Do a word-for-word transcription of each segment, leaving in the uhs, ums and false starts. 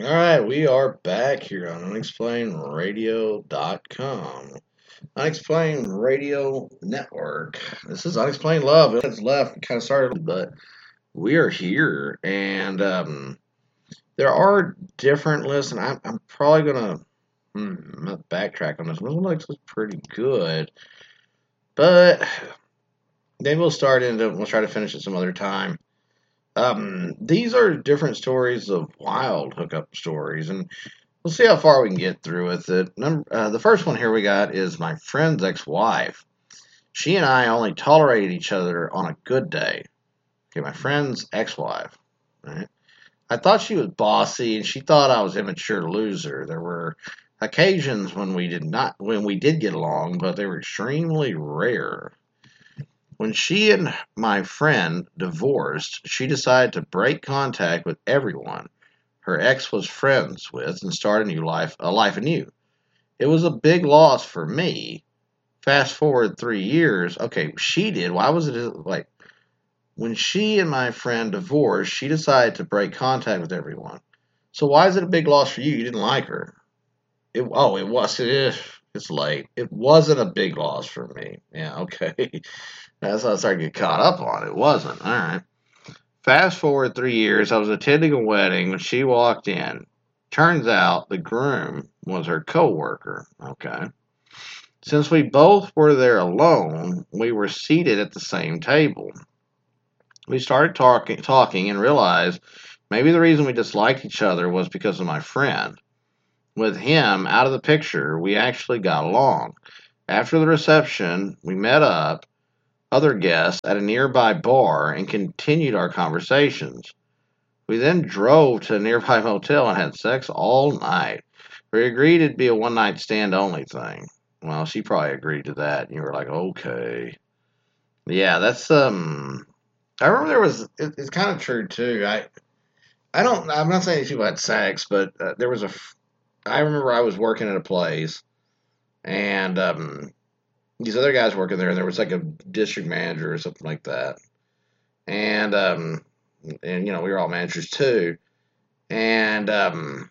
All right, we are back here on unexplained radio dot com. Unexplained Radio Network. This is Unexplained Love. It's left, kind of started, but we are here. And um, there are different lists, and I'm, I'm probably going to hmm, I'm gonna backtrack on this. This one looks pretty good, but maybe we'll start into we'll try to finish it some other time. Um, these are different stories of wild hookup stories, and we'll see how far we can get through with it. Number, uh, the first one here we got is my friend's ex-wife. She and I only tolerated each other on a good day. Okay, my friend's ex-wife. Right? I thought she was bossy, and she thought I was an immature loser. There were occasions when we did not, when we did get along, but they were extremely rare. When she and my friend divorced, she decided to break contact with everyone her ex was friends with and start a new life, a life anew. It was a big loss for me. Fast forward three years. Okay, she did. Why was it like when she and my friend divorced? She decided to break contact with everyone. So why is it a big loss for you? You didn't like her. It, oh, it was. It is. It's late. It wasn't a big loss for me. Yeah, okay. That's how I started to get caught up on. It wasn't. All right. Fast forward three years, I was attending a wedding when she walked in. Turns out the groom was her coworker. Okay. Since we both were there alone, we were seated at the same table. We started talking, talking, and realized maybe the reason we disliked each other was because of my friend. With him out of the picture, we actually got along. After the reception, we met up other guests at a nearby bar and continued our conversations. We then drove to a nearby motel and had sex all night. We agreed it'd be a one night stand only thing. Well, she probably agreed to that. And you were like, okay. Yeah, that's um. I remember there was. It, it's kind of true too. I I don't. I'm not saying these people had sex, but uh, there was a. I remember I was working at a place, and um, these other guys working there, and there was like a district manager or something like that, and um, and you know we were all managers too, and um,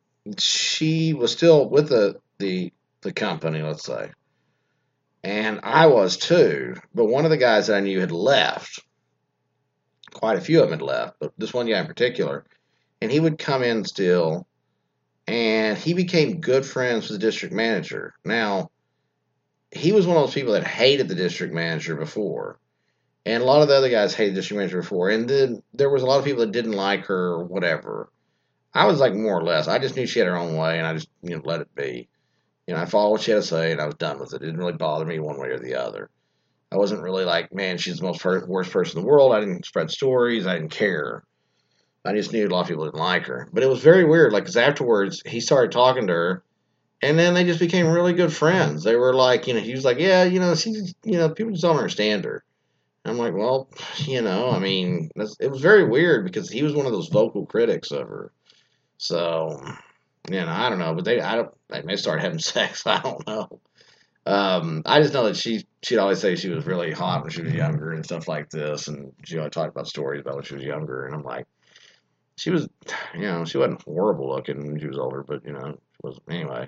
she was still with the the the company, let's say, and I was too. But one of the guys that I knew had left. Quite a few of them had left, but this one guy in particular, and he would come in still, and he became good friends with the district manager. Now, he was one of those people that hated the district manager before, and a lot of the other guys hated the district manager before, and then there was a lot of people that didn't like her or whatever. I was like more or less. I just knew she had her own way, and I just you know let it be. You know, I followed what she had to say, and I was done with it. It didn't really bother me one way or the other. I wasn't really like, man, she's the most per- worst person in the world. I didn't spread stories. I didn't care. I just knew a lot of people didn't like her. But it was very weird, like, because afterwards, he started talking to her, and then they just became really good friends. They were like, you know, he was like, yeah, you know, she's, you know, people just don't understand her. And I'm like, well, you know, I mean, that's, it was very weird because he was one of those vocal critics of her. So, you know, I don't know, but they, I don't, they may start having sex. I don't know. Um, I just know that she, she'd always say she was really hot when she was younger and stuff like this. And she always talked about stories about when she was younger. And I'm like, she was, you know, she wasn't horrible looking when she was older, but, you know, she was, anyway.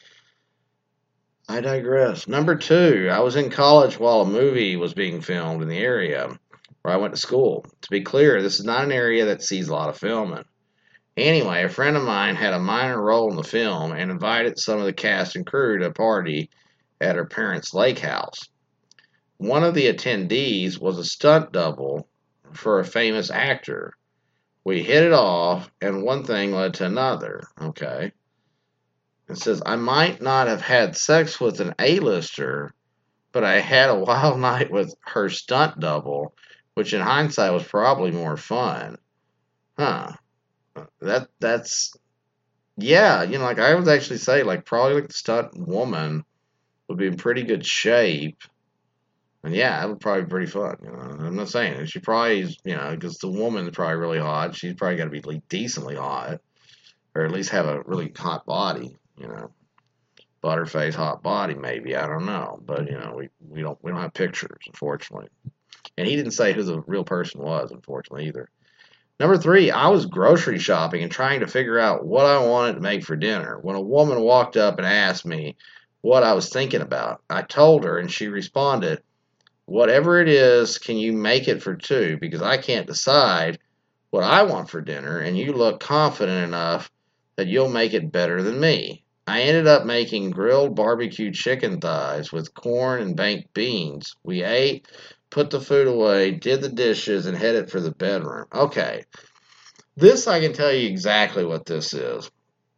I digress. Number two, I was in college while a movie was being filmed in the area where I went to school. To be clear, this is not an area that sees a lot of filming. Anyway, a friend of mine had a minor role in the film and invited some of the cast and crew to a party at her parents' lake house. One of the attendees was a stunt double for a famous actor. We hit it off, and one thing led to another. Okay. It says, I might not have had sex with an A-lister, but I had a wild night with her stunt double, which in hindsight was probably more fun. Huh. That that's yeah, you know, like I would actually say, like probably like the stunt woman would be in pretty good shape. And yeah, that would probably be pretty fun. You know, I'm not saying she probably, is, you know, because the woman is probably really hot. She's probably got to be like decently hot, or at least have a really hot body. You know, butterface hot body maybe. I don't know, but you know, we, we don't we don't have pictures unfortunately. And he didn't say who the real person was unfortunately either. Number three, I was grocery shopping and trying to figure out what I wanted to make for dinner when a woman walked up and asked me what I was thinking about. I told her, and she responded, "Whatever it is, can you make it for two? Because I can't decide what I want for dinner, and you look confident enough that you'll make it better than me." I ended up making grilled barbecue chicken thighs with corn and baked beans. We ate, put the food away, did the dishes, and headed for the bedroom. Okay, this I can tell you exactly what this is.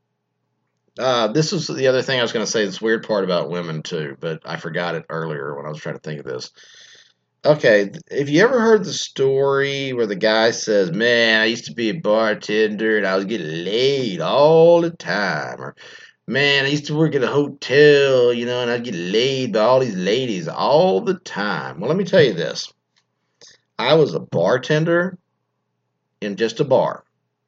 Uh, this was the other thing I was going to say. This weird part about women too, but I forgot it earlier when I was trying to think of this. Okay, have you ever heard the story where the guy says, "Man, I used to be a bartender and I was getting laid all the time," or "Man, I used to work at a hotel, you know, and I'd get laid by all these ladies all the time." Well, let me tell you this. I was a bartender in just a bar.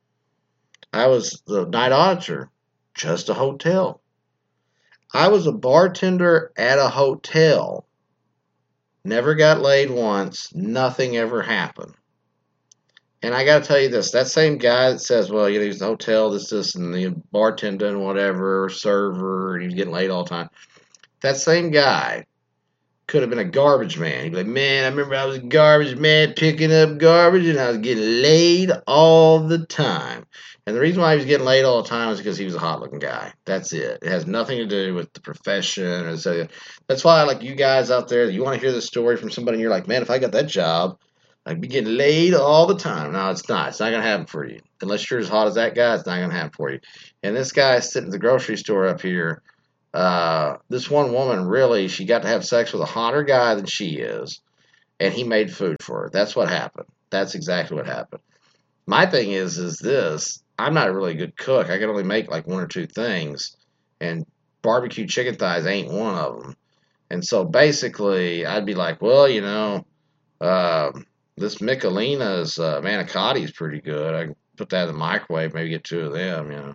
I was the night auditor, just a hotel. I was a bartender at a hotel. Never got laid once. Nothing ever happened. And I got to tell you this, that same guy that says, well, you know, he's in the hotel, this, this, and the bartender and whatever, server, and he's getting laid all the time. That same guy could have been a garbage man. He'd be like, "Man, I remember I was a garbage man picking up garbage and I was getting laid all the time." And the reason why he was getting laid all the time is because he was a hot looking guy. That's it. It has nothing to do with the profession or so. That's why, like you guys out there, you want to hear the story from somebody and you're like, "Man, if I got that job, I'd be getting laid all the time." No, it's not. It's not going to happen for you. Unless you're as hot as that guy, it's not going to happen for you. And this guy sitting at the grocery store up here, uh, this one woman really, she got to have sex with a hotter guy than she is, and he made food for her. That's what happened. That's exactly what happened. My thing is, is this: I'm not a really good cook. I can only make like one or two things, and barbecue chicken thighs ain't one of them. And so basically, I'd be like, well, you know, uh, this Michelina's uh, manicotti is pretty good. I can put that in the microwave, maybe get two of them, you know.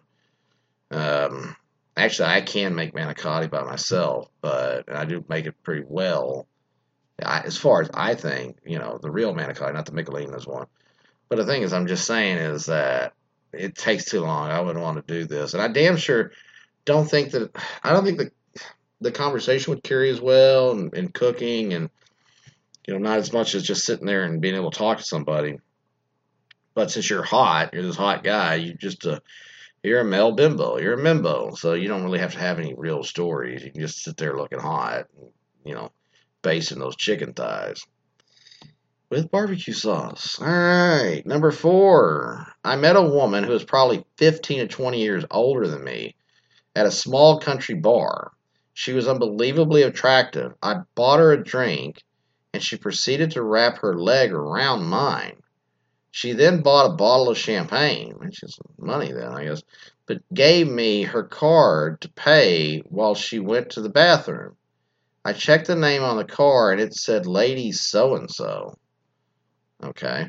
Um, Actually, I can make manicotti by myself, but I do make it pretty well. I, as far as I think, you know, the real manicotti, not the Michelina's one. But the thing is, I'm just saying is that it takes too long. I wouldn't want to do this, and I damn sure don't think that I don't think the the conversation would carry as well in, in cooking, and you know, not as much as just sitting there and being able to talk to somebody. But since you're hot, you're this hot guy, you just uh, you're a male bimbo. You're a mimbo. So you don't really have to have any real stories. You can just sit there looking hot, and, you know, basting those chicken thighs with barbecue sauce. All right. Number four. I met a woman who was probably fifteen to twenty years older than me at a small country bar. She was unbelievably attractive. I bought her a drink, and she proceeded to wrap her leg around mine. She then bought a bottle of champagne, which is money then, I guess, but gave me her card to pay while she went to the bathroom. I checked the name on the card, and it said Lady So-and-so. Okay.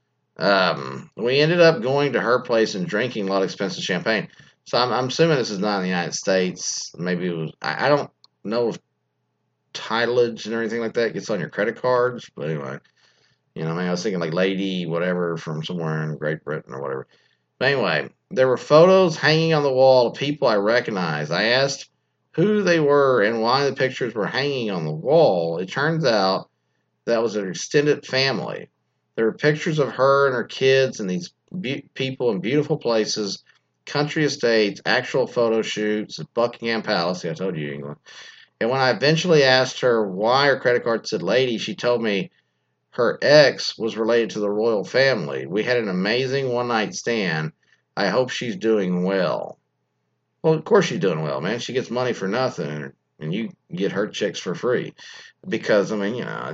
Um, we ended up going to her place and drinking a lot of expensive champagne. So I'm, I'm assuming this is not in the United States. Maybe it was, I, I don't know if titleage and everything like that gets on your credit cards, but anyway. You know, I mean, I was thinking like Lady, whatever, from somewhere in Great Britain or whatever. But anyway, there were photos hanging on the wall of people I recognized. I asked who they were and why the pictures were hanging on the wall. It turns out that was an extended family. There were pictures of her and her kids and these be- people in beautiful places, country estates, actual photo shoots at Buckingham Palace. See, I told you, England. And when I eventually asked her why her credit card said Lady, she told me her ex was related to the royal family. We had an amazing one night stand. I hope she's doing well. Well, of course she's doing well, man. She gets money for nothing, and you get her chicks for free. Because, I mean, you know,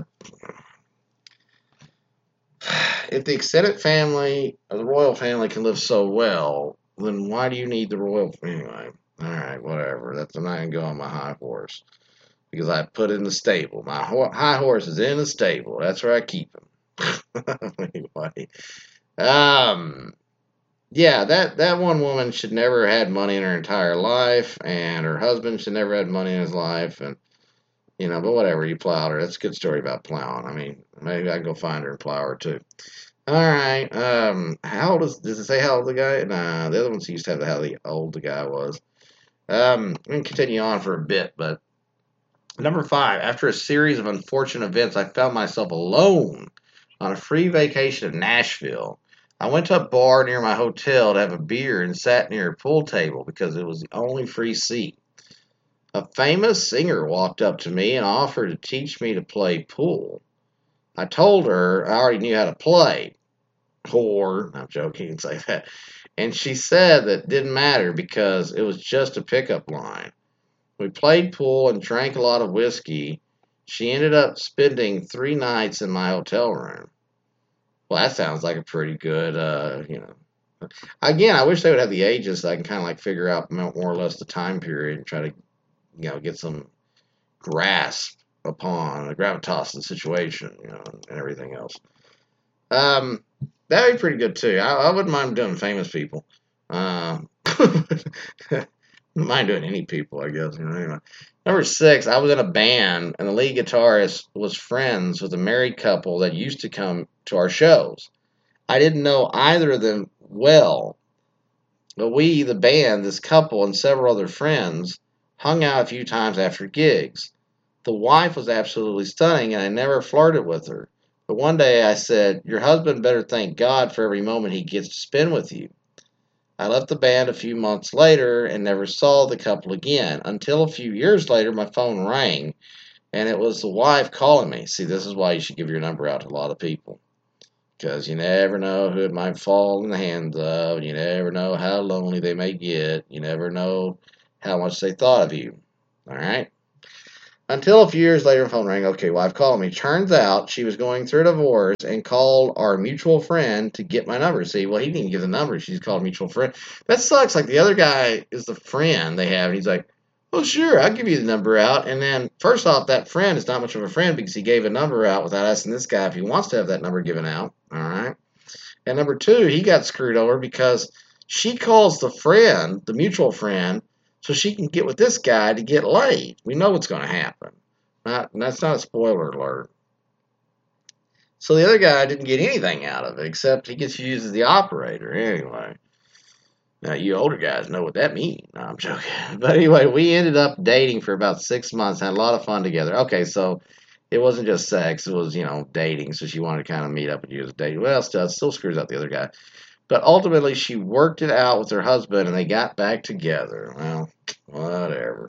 if the extended family or the royal family can live so well, then why do you need the royal family? Anyway, all right, whatever. That's I'm not going to go on my high horse. Because I put it in the stable. My ho- high horse is in the stable. That's where I keep him. Anyway, um, yeah, that that one woman should never have had money in her entire life, and her husband should never have had money in his life, and you know, but whatever. You plowed her. That's a good story about plowing. I mean, maybe I can go find her and plow her too. All right. Um, how old is? Does it say how old the guy? Nah, the other ones used to have how the old the guy was. Um, I'm gonna continue on for a bit, but number five. After a series of unfortunate events, I found myself alone on a free vacation in Nashville. I went to a bar near my hotel to have a beer and sat near a pool table because it was the only free seat. A famous singer walked up to me and offered to teach me to play pool. I told her I already knew how to play. Whore. I'm joking and say that. And she said that didn't matter because it was just a pickup line. We played pool and drank a lot of whiskey. She ended up spending three nights in my hotel room. Well, that sounds like a pretty good, uh, you know. Again, I wish they would have the ages so I can kind of like figure out more or less the time period and try to, you know, get some grasp upon the gravitas of the situation, you know, and everything else. Um, that'd be pretty good too. I, I wouldn't mind doing famous people. Um, wouldn't mind doing any people, I guess. You know, anyway. Number six, I was in a band, and the lead guitarist was friends with a married couple that used to come to our shows. I didn't know either of them well, but we, the band, this couple, and several other friends, hung out a few times after gigs. The wife was absolutely stunning, and I never flirted with her. But one day I said, "Your husband better thank God for every moment he gets to spend with you." I left the band a few months later and never saw the couple again until a few years later my phone rang and it was the wife calling me. See, this is why you should give your number out to a lot of people because you never know who it might fall in the hands of. You never know how lonely they may get. You never know how much they thought of you. All right? Until a few years later, the phone rang. Okay, wife called me. Turns out she was going through a divorce and called our mutual friend to get my number. See, well, he didn't even give the number. She's called a mutual friend. That sucks. Like the other guy is the friend they have. And he's like, "Oh, sure, I'll give you the number out." And then, first off, that friend is not much of a friend because he gave a number out without asking this guy if he wants to have that number given out. All right. And number two, he got screwed over because she calls the friend, the mutual friend, so she can get with this guy to get laid. We know what's going to happen. Not, that's not a spoiler alert. So the other guy didn't get anything out of it except he gets used as the operator. Anyway, now you older guys know what that means. No, I'm joking. But anyway, we ended up dating for about six months, had a lot of fun together. Okay, so it wasn't just sex; it was, you know, dating. So she wanted to kind of meet up with you as a date. Well, still, still screws out the other guy. But ultimately, she worked it out with her husband, and they got back together. Well, whatever.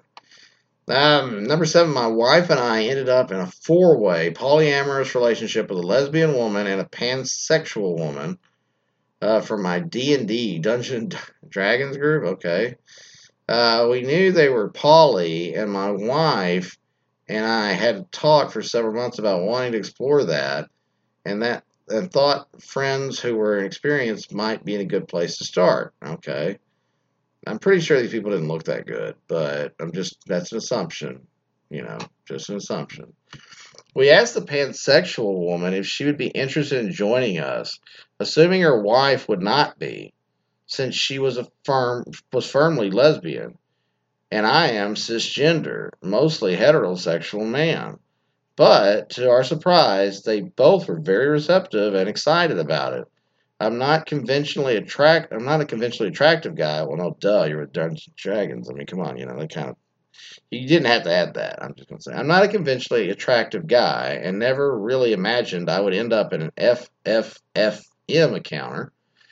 Um, number seven, my wife and I ended up in a four-way polyamorous relationship with a lesbian woman and a pansexual woman uh, from my D and D Dungeon Dragons group. Okay. Uh, we knew they were poly, and my wife and I had talked for several months about wanting to explore that, and that and thought friends who were inexperienced might be in a good place to start. Okay. I'm pretty sure these people didn't look that good, but I'm just, that's an assumption, you know, just an assumption. We asked the pansexual woman if she would be interested in joining us, assuming her wife would not be, since she was a firm was firmly lesbian, and I am cisgender, mostly heterosexual man. But to our surprise, they both were very receptive and excited about it. I'm not conventionally attract. I'm not a conventionally attractive guy. Well, no, duh. You're with Dungeons and Dragons. I mean, come on. You know, they kind of. You didn't have to add that. I'm just gonna say I'm not a conventionally attractive guy, and never really imagined I would end up in an F F F M encounter,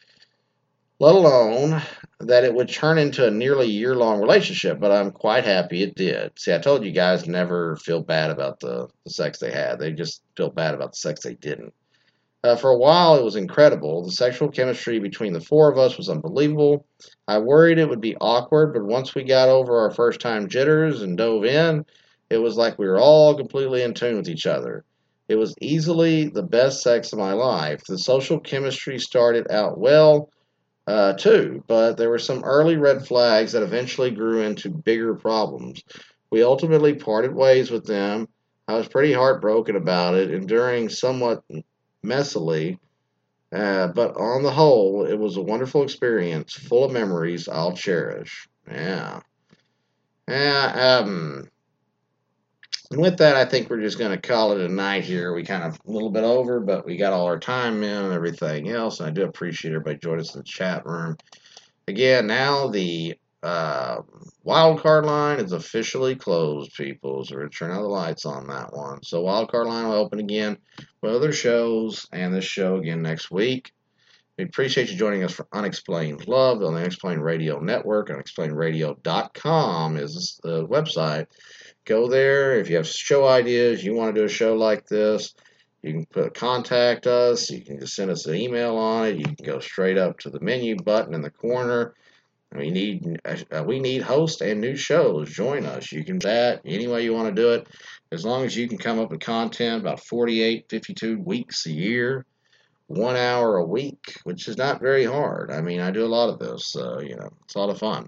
let alone that it would turn into a nearly year-long relationship. But I'm quite happy it did. See, I told you guys never feel bad about the, the sex they had. They just feel bad about the sex they didn't. Uh, for a while, it was incredible. The sexual chemistry between the four of us was unbelievable. I worried it would be awkward, but once we got over our first time jitters and dove in, it was like we were all completely in tune with each other. It was easily the best sex of my life. The social chemistry started out well, uh, too, but there were some early red flags that eventually grew into bigger problems. We ultimately parted ways with them. I was pretty heartbroken about it, enduring somewhat messily, uh, but on the whole, it was a wonderful experience, full of memories I'll cherish. Yeah. Yeah, um, And with that, I think we're just going to call it a night here. We kind of a little bit over, but we got all our time in and everything else. And I do appreciate everybody joining us in the chat room. Again, now the uh, wild card line is officially closed, people. So we're going to turn out the lights on that one. So wild card line will open again with other shows and this show again next week. We appreciate you joining us for Unexplained Love on the Unexplained Radio Network. unexplained radio dot com is the website. Go there. If you have show ideas, you want to do a show like this, you can put contact us. You can just send us an email on it. You can go straight up to the menu button in the corner. We need uh, we need hosts and new shows. Join us. You can do that any way you want to do it, as long as you can come up with content about forty-eight, fifty-two weeks a year, one hour a week, which is not very hard. I mean, I do a lot of this, so you know it's a lot of fun.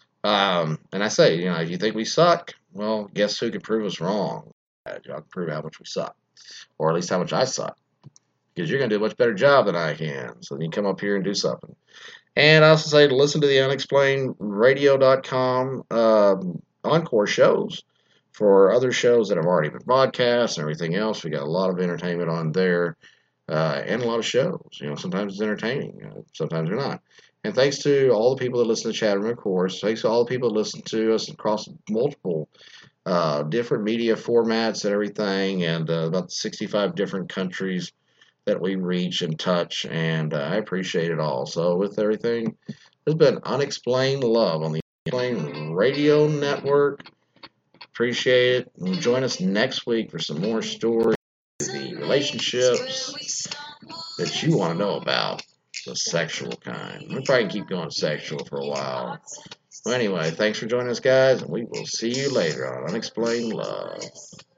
Um, and I say, you know, if you think we suck, well, guess who can prove us wrong? I can prove how much we suck, or at least how much I suck, because you're going to do a much better job than I can. So you can come up here and do something. And I also say to listen to the unexplained radio dot com um, encore shows for other shows that have already been broadcast and everything else. We got a lot of entertainment on there uh, and a lot of shows. You know, sometimes it's entertaining, uh, sometimes they're not. And thanks to all the people that listen to the chat room, of course. Thanks to all the people that listen to us across multiple uh, different media formats and everything, and uh, about sixty-five different countries that we reach and touch. And uh, I appreciate it all. So with everything, there's been Unexplained Love on the Unexplained Radio Network. Appreciate it. And join us next week for some more stories, the relationships that you want to know about. The sexual kind. We probably can keep going sexual for a while. Well, anyway, thanks for joining us, guys, and we will see you later on Unexplained Love.